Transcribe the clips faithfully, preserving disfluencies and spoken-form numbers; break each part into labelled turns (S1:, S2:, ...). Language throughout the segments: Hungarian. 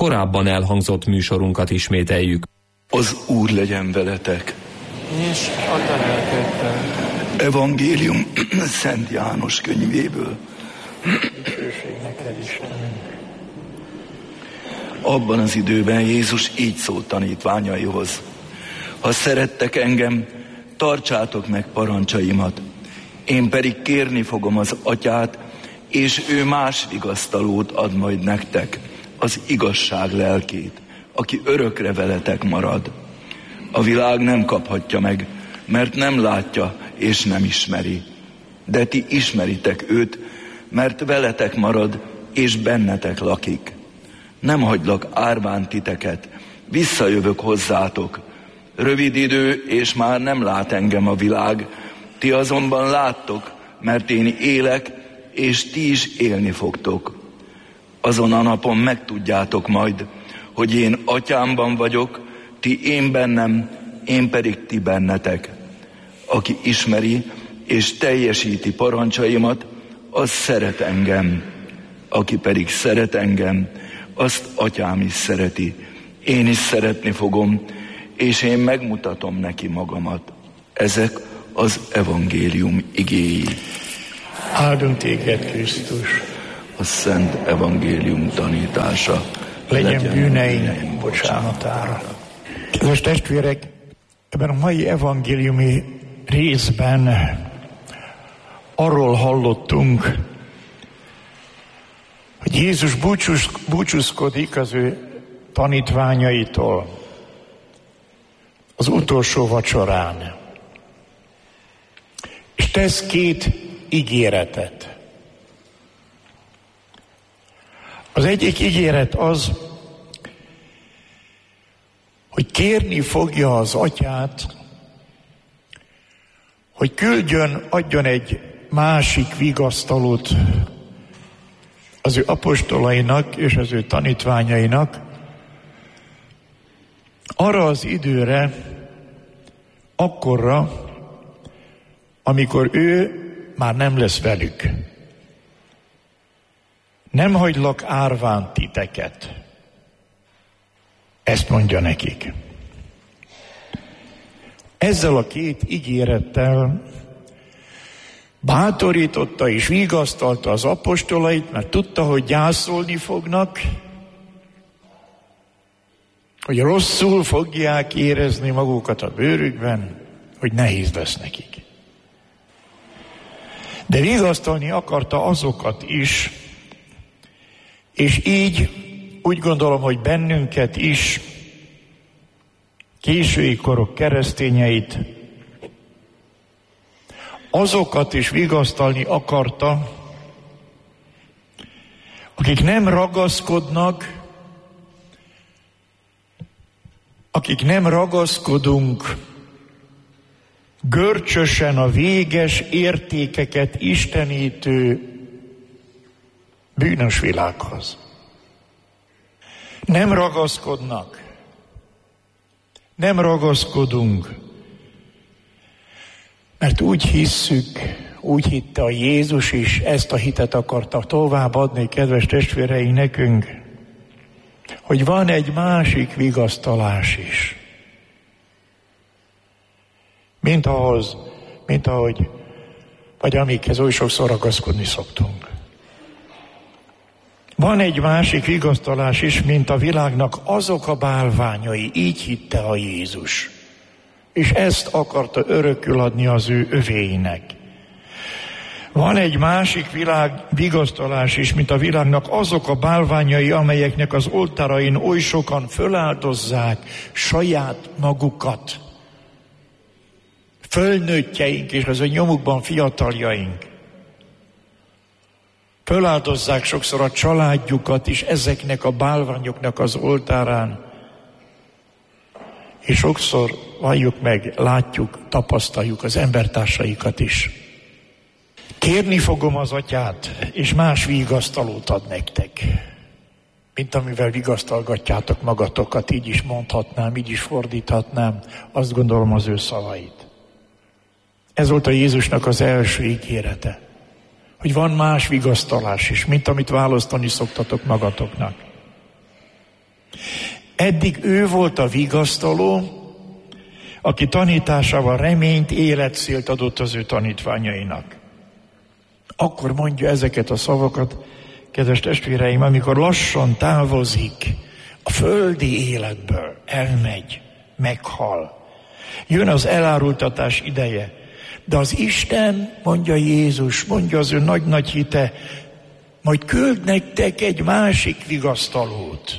S1: korábban elhangzott műsorunkat ismételjük.
S2: Az Úr legyen veletek.
S3: És a te lelkeddel.
S2: Evangélium Szent János könyvéből.
S3: Dicsőség neked, Istenünk.
S2: Abban az időben Jézus így szólt tanítványaihoz: ha szerettek engem, tartsátok meg parancsaimat. Én pedig kérni fogom az Atyát, és ő más vigasztalót ad majd nektek, az igazság lelkét, aki örökre veletek marad. A világ nem kaphatja meg, mert nem látja és nem ismeri. De ti ismeritek őt, mert veletek marad és bennetek lakik. Nem hagylak árván titeket, visszajövök hozzátok. Rövid idő, és már nem lát engem a világ, ti azonban láttok, mert én élek, és ti is élni fogtok. Azon a napon megtudjátok majd, hogy én Atyámban vagyok, ti én bennem, én pedig ti bennetek. Aki ismeri és teljesíti parancsaimat, az szeret engem. Aki pedig szeret engem, azt Atyám is szereti. Én is szeretni fogom, és én megmutatom neki magamat. Ezek az evangélium igéi.
S3: Áldunk téged, Krisztus.
S2: A szent evangélium tanítása
S3: Legyen, legyen bűneink bocsánatára. Kedves testvérek, ebben a mai evangéliumi részben arról hallottunk, hogy Jézus búcsúz, búcsúzkodik az ő tanítványaitól az utolsó vacsorán. És tesz két ígéretet. Az egyik ígéret az, hogy kérni fogja az Atyát, hogy küldjön, adjon egy másik vigasztalót az ő apostolainak és az ő tanítványainak arra az időre, akkorra, amikor ő már nem lesz velük. Nem hagylak árván titeket. Ezt mondja nekik. Ezzel a két ígérettel bátorította és vigasztalta az apostolait, mert tudta, hogy gyászolni fognak, hogy rosszul fogják érezni magukat a bőrükben, hogy nehéz lesz nekik. De vigasztalni akarta azokat is, és így úgy gondolom, hogy bennünket is, késői korok keresztényeit, azokat is vigasztalni akarta, akik nem ragaszkodnak, akik nem ragaszkodunk görcsösen a véges értékeket istenítő bűnös világhoz. Nem ragaszkodnak, nem ragaszkodunk, mert úgy hisszük, úgy hitte a Jézus is, ezt a hitet akarta továbbadni, kedves testvéreink, nekünk, hogy van egy másik vigasztalás is. Mint ahhoz, mint ahogy, vagy amikhez oly sokszor ragaszkodni szoktunk. Van egy másik vigasztalás is, mint a világnak azok a bálványai, így hitte a Jézus. És ezt akarta örökül adni az ő övéinek. Van egy másik világ vigasztalás is, mint a világnak azok a bálványai, amelyeknek az oltárain oly sokan föláldozzák saját magukat. Fölnőttjeink és az ő nyomukban fiataljaink. Föláldozzák sokszor a családjukat is ezeknek a bálványoknak az oltárán. És sokszor valljuk meg, látjuk, tapasztaljuk az embertársaikat is. Kérni fogom az Atyát, és más vigasztalót ad nektek, mint amivel vigasztalgatjátok magatokat, így is mondhatnám, így is fordíthatnám, azt gondolom az ő szavait. Ez volt a Jézusnak az első ígérete, hogy van más vigasztalás is, mint amit választani szoktatok magatoknak. Eddig ő volt a vigasztaló, aki tanításával reményt, életcélt adott az ő tanítványainak. Akkor mondja ezeket a szavakat, kedves testvéreim, amikor lassan távozik a földi életből, elmegy, meghal. Jön az elárultatás ideje. De az Isten, mondja Jézus, mondja az ő nagy-nagy hite, majd küld nektek egy másik vigasztalót.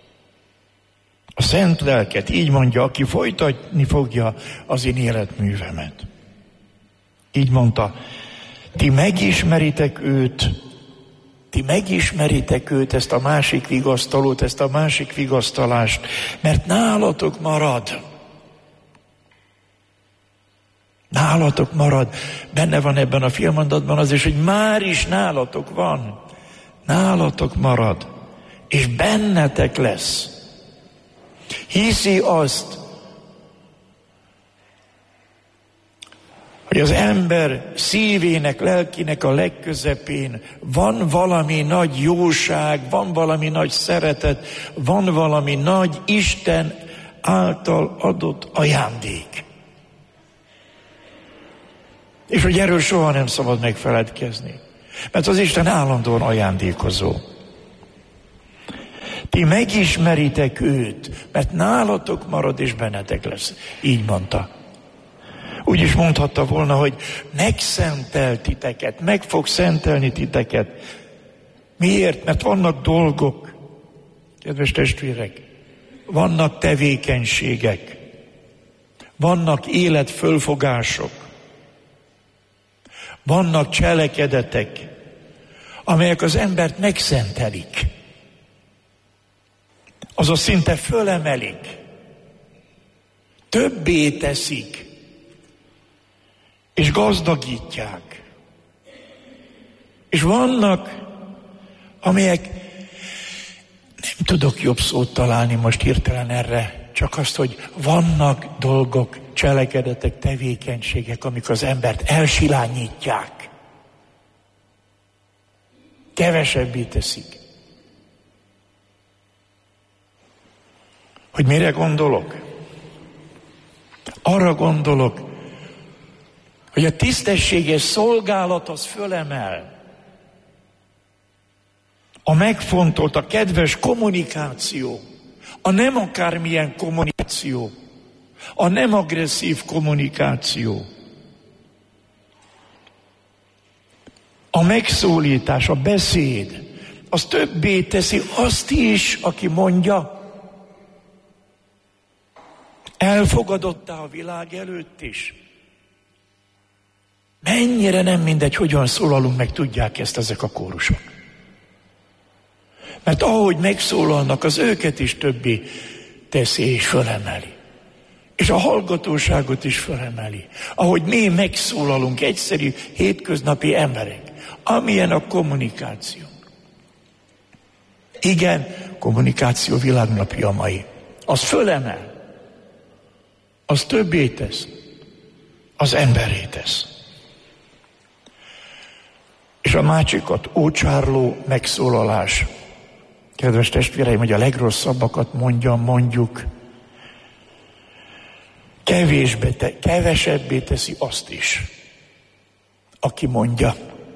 S3: A Szent Lelket, így mondja, aki folytatni fogja az én életművemet. Így mondta, ti megismeritek őt, ti megismeritek őt, ezt a másik vigasztalót, ezt a másik vigasztalást, mert nálatok marad. Nálatok marad. Benne van ebben a félmondatban az is, hogy már is nálatok van. Nálatok marad. És bennetek lesz. Hiszi azt, hogy az ember szívének, lelkinek a legközepén van valami nagy jóság, van valami nagy szeretet, van valami nagy Isten által adott ajándék. És hogy erről soha nem szabad megfeledkezni. Mert az Isten állandóan ajándékozó. Ti megismeritek őt, mert nálatok marad és bennetek lesz. Így mondta. Úgy is mondhatta volna, hogy megszentel titeket, meg fog szentelni titeket. Miért? Mert vannak dolgok, kedves testvérek, vannak tevékenységek, vannak életfölfogások, vannak cselekedetek, amelyek az embert megszentelik. Azaz szinte fölemelik, többé teszik, és gazdagítják. És vannak, amelyek, nem tudok jobb szót találni most hirtelen erre, csak azt, hogy vannak dolgok, cselekedetek, tevékenységek, amik az embert elsilányítják. Kevesebbé teszik. Hogy mire gondolok? Arra gondolok, hogy a tisztességes szolgálat az fölemel. A megfontolt, a kedves kommunikáció, a nem akármilyen kommunikáció, a nem agresszív kommunikáció, a megszólítás, a beszéd, az többé teszi azt is, aki mondja, elfogadottá a világ előtt is. Mennyire nem mindegy, hogyan szólalunk, meg tudják ezt ezek a kórusok. Mert ahogy megszólalnak, az őket is többé teszi és fölemeli. És a hallgatóságot is fölemeli. Ahogy mi megszólalunk, egyszerű, hétköznapi emberek. Amilyen a kommunikáció. Igen, kommunikáció világnapja a mai. Az fölemel. Az többé tesz. Az emberé tesz. És a másikat ócsárló megszólalás. Kedves testvéreim, hogy a legrosszabbakat mondjam, mondjuk, kevésbé te, kevesebbé teszi azt is, aki mondja.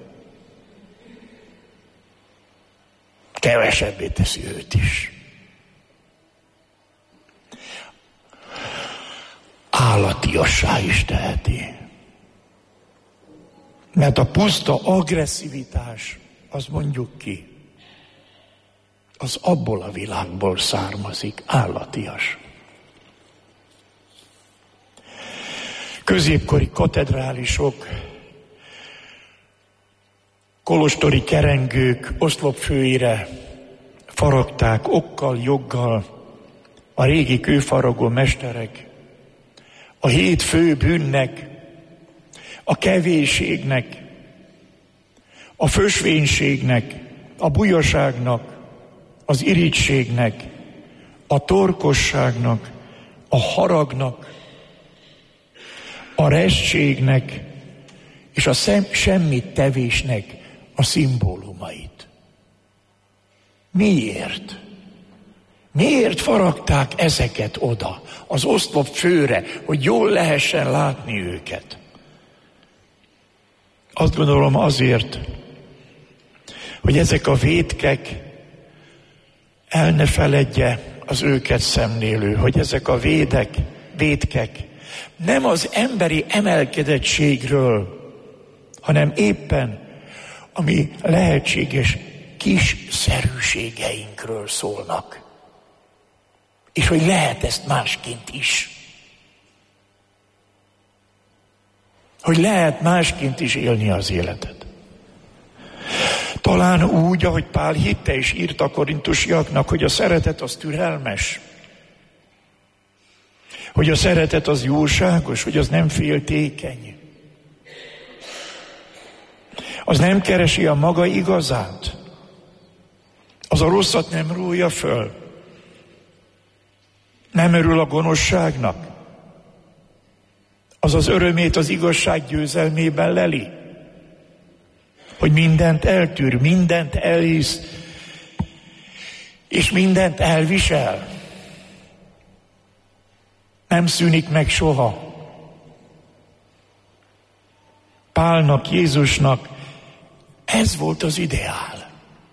S3: Kevesebbé teszi őt is. Állatiassá is teheti. Mert a puszta agresszivitás, az mondjuk ki, az abból a világból származik, állatias. Középkori katedrálisok, kolostori kerengők oszlopfőire faragták okkal, joggal a régi kőfaragó mesterek a hét fő bűnnek, a kevésségnek, a fösvénységnek, a bujaságnak, az irigységnek, a torkosságnak, a haragnak, a restségnek és a szem, semmit tevésnek a szimbólumait. Miért? Miért faragták ezeket oda, az oszlop főre, hogy jól lehessen látni őket? Azt gondolom azért, hogy ezek a vétkek, el ne feledje az őket szemlélő, hogy ezek a védek, vétkek nem az emberi emelkedettségről, hanem éppen a mi lehetséges kiszerűségeinkről szólnak. És hogy lehet ezt másként is. Hogy lehet másként is élni az életet. Talán úgy, ahogy Pál hitte és írta a korintusiaknak, hogy a szeretet az türelmes. Hogy a szeretet az jóságos, hogy az nem féltékeny. Az nem keresi a maga igazát. Az a rosszat nem rója föl. Nem örül a gonoszságnak. Az az örömét az igazság győzelmében leli. Hogy mindent eltűr, mindent elhisz, és mindent elvisel. Nem szűnik meg soha. Pálnak, Jézusnak ez volt az ideál.